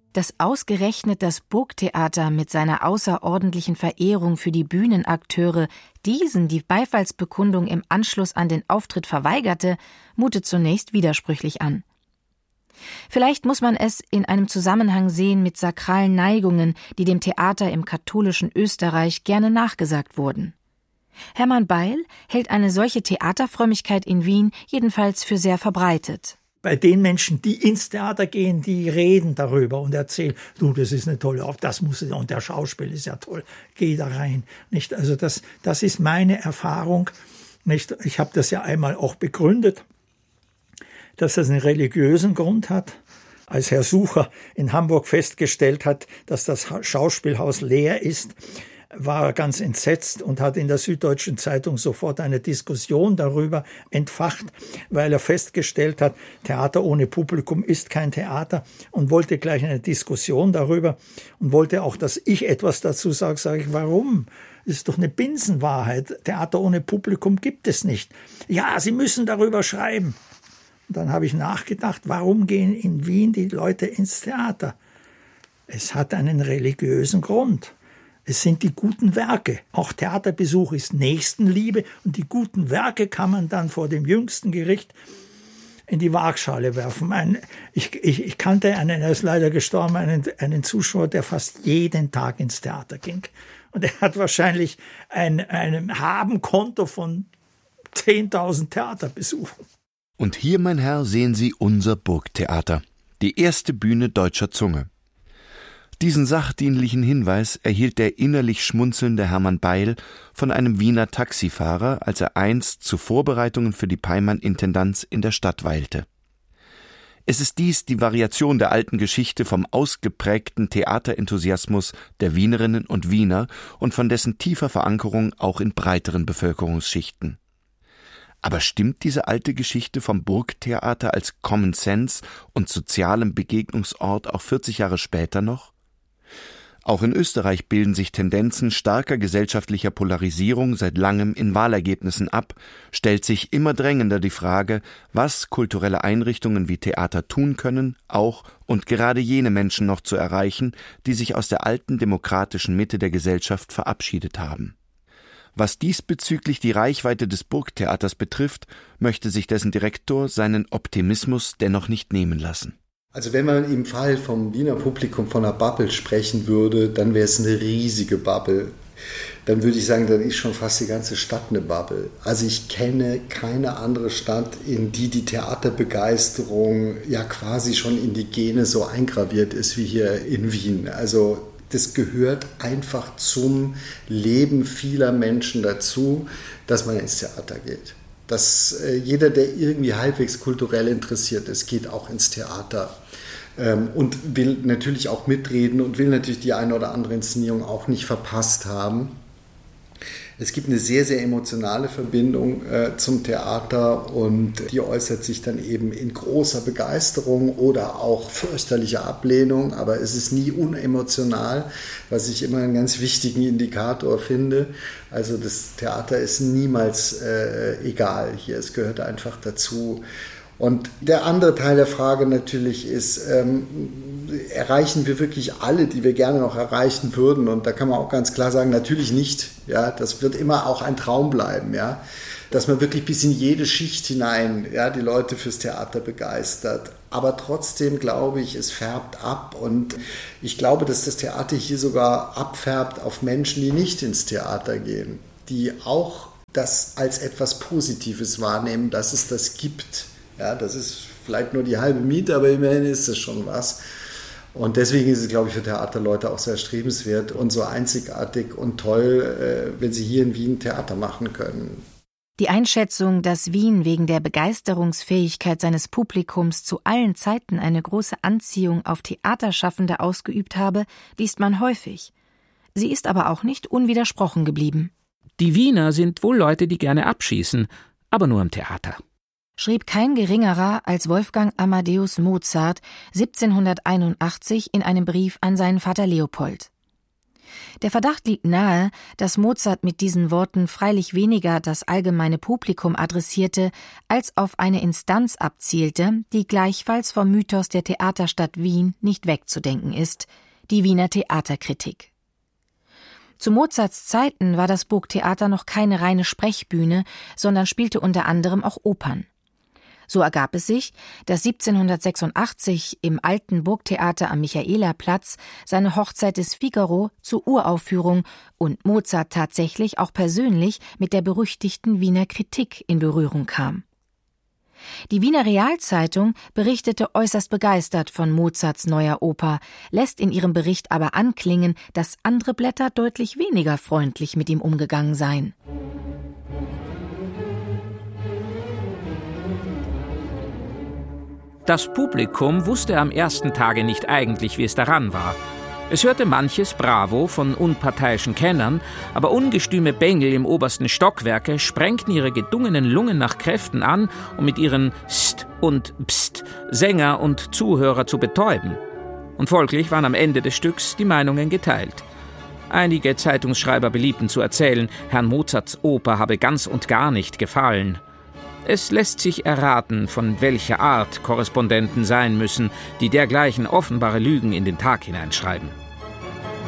Dass ausgerechnet das Burgtheater mit seiner außerordentlichen Verehrung für die Bühnenakteure diesen die Beifallsbekundung im Anschluss an den Auftritt verweigerte, mutet zunächst widersprüchlich an. Vielleicht muss man es in einem Zusammenhang sehen mit sakralen Neigungen, die dem Theater im katholischen Österreich gerne nachgesagt wurden. Hermann Beil hält eine solche Theaterfrömmigkeit in Wien jedenfalls für sehr verbreitet. Bei den Menschen, die ins Theater gehen, die reden darüber und erzählen, du, das ist eine tolle Aufgabe, das muss und der Schauspiel ist ja toll, geh da rein. Nicht? Also das ist meine Erfahrung. Nicht? Ich habe das ja einmal auch begründet, dass das einen religiösen Grund hat. Als Herr Sucher in Hamburg festgestellt hat, dass das Schauspielhaus leer ist, war er ganz entsetzt und hat in der Süddeutschen Zeitung sofort eine Diskussion darüber entfacht, weil er festgestellt hat, Theater ohne Publikum ist kein Theater, und wollte gleich eine Diskussion darüber und wollte auch, dass ich etwas dazu sage. Sage ich, warum? Das ist doch eine Binsenwahrheit. Theater ohne Publikum gibt es nicht. Ja, Sie müssen darüber schreiben. Und dann habe ich nachgedacht, warum gehen in Wien die Leute ins Theater? Es hat einen religiösen Grund. Es sind die guten Werke. Auch Theaterbesuch ist Nächstenliebe, und die guten Werke kann man dann vor dem jüngsten Gericht in die Waagschale werfen. Ich kannte einen, er ist leider gestorben, einen Zuschauer, der fast jeden Tag ins Theater ging. Und er hat wahrscheinlich ein Habenkonto von 10.000 Theaterbesuchen. Und hier, mein Herr, sehen Sie unser Burgtheater, die erste Bühne deutscher Zunge. Diesen sachdienlichen Hinweis erhielt der innerlich schmunzelnde Hermann Beil von einem Wiener Taxifahrer, als er einst zu Vorbereitungen für die Peimann-Intendanz in der Stadt weilte. Es ist dies die Variation der alten Geschichte vom ausgeprägten Theaterenthusiasmus der Wienerinnen und Wiener und von dessen tiefer Verankerung auch in breiteren Bevölkerungsschichten. Aber stimmt diese alte Geschichte vom Burgtheater als Common Sense und sozialem Begegnungsort auch 40 Jahre später noch? Auch in Österreich bilden sich Tendenzen starker gesellschaftlicher Polarisierung seit langem in Wahlergebnissen ab, stellt sich immer drängender die Frage, was kulturelle Einrichtungen wie Theater tun können, auch und gerade jene Menschen noch zu erreichen, die sich aus der alten demokratischen Mitte der Gesellschaft verabschiedet haben. Was diesbezüglich die Reichweite des Burgtheaters betrifft, möchte sich dessen Direktor seinen Optimismus dennoch nicht nehmen lassen. Also wenn man im Fall vom Wiener Publikum von einer Bubble sprechen würde, dann wäre es eine riesige Bubble. Dann würde ich sagen, dann ist schon fast die ganze Stadt eine Bubble. Also ich kenne keine andere Stadt, in die die Theaterbegeisterung ja quasi schon in die Gene so eingraviert ist wie hier in Wien. Also das gehört einfach zum Leben vieler Menschen dazu, dass man ins Theater geht. Dass jeder, der irgendwie halbwegs kulturell interessiert ist, geht auch ins Theater und will natürlich auch mitreden und will natürlich die eine oder andere Inszenierung auch nicht verpasst haben. Es gibt eine sehr, sehr emotionale Verbindung zum Theater, und die äußert sich dann eben in großer Begeisterung oder auch fürchterlicher Ablehnung, aber es ist nie unemotional, was ich immer einen ganz wichtigen Indikator finde. Also das Theater ist niemals egal hier, es gehört einfach dazu. Und der andere Teil der Frage natürlich ist, erreichen wir wirklich alle, die wir gerne noch erreichen würden? Und da kann man auch ganz klar sagen, natürlich nicht. Ja, das wird immer auch ein Traum bleiben, ja, dass man wirklich bis in jede Schicht hinein, ja, die Leute fürs Theater begeistert. Aber trotzdem glaube ich, es färbt ab, und ich glaube, dass das Theater hier sogar abfärbt auf Menschen, die nicht ins Theater gehen, die auch das als etwas Positives wahrnehmen, dass es das gibt. Ja, das ist vielleicht nur die halbe Miete, aber immerhin ist es schon was. Und deswegen ist es, glaube ich, für Theaterleute auch sehr strebenswert und so einzigartig und toll, wenn sie hier in Wien Theater machen können. Die Einschätzung, dass Wien wegen der Begeisterungsfähigkeit seines Publikums zu allen Zeiten eine große Anziehung auf Theaterschaffende ausgeübt habe, liest man häufig. Sie ist aber auch nicht unwidersprochen geblieben. Die Wiener sind wohl Leute, die gerne abschießen, aber nur im Theater. Schrieb kein Geringerer als Wolfgang Amadeus Mozart 1781 in einem Brief an seinen Vater Leopold. Der Verdacht liegt nahe, dass Mozart mit diesen Worten freilich weniger das allgemeine Publikum adressierte, als auf eine Instanz abzielte, die gleichfalls vom Mythos der Theaterstadt Wien nicht wegzudenken ist, die Wiener Theaterkritik. Zu Mozarts Zeiten war das Burgtheater noch keine reine Sprechbühne, sondern spielte unter anderem auch Opern. So ergab es sich, dass 1786 im alten Burgtheater am Michaelerplatz seine Hochzeit des Figaro zur Uraufführung und Mozart tatsächlich auch persönlich mit der berüchtigten Wiener Kritik in Berührung kam. Die Wiener Realzeitung berichtete äußerst begeistert von Mozarts neuer Oper, lässt in ihrem Bericht aber anklingen, dass andere Blätter deutlich weniger freundlich mit ihm umgegangen seien. Das Publikum wusste am ersten Tage nicht eigentlich, wie es daran war. Es hörte manches Bravo von unparteiischen Kennern, aber ungestüme Bengel im obersten Stockwerke sprengten ihre gedungenen Lungen nach Kräften an, um mit ihren St und Pst Sänger und Zuhörer zu betäuben. Und folglich waren am Ende des Stücks die Meinungen geteilt. Einige Zeitungsschreiber beliebten zu erzählen, Herrn Mozarts Oper habe ganz und gar nicht gefallen. Es lässt sich erraten, von welcher Art Korrespondenten sein müssen, die dergleichen offenbare Lügen in den Tag hineinschreiben.